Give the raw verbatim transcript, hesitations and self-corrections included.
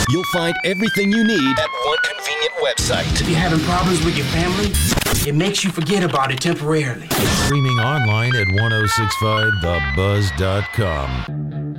You'll find everything you need at one convenient website. If you're having problems with your family, it makes you forget about it temporarily. Streaming online at ten sixty-five the buzz dot com.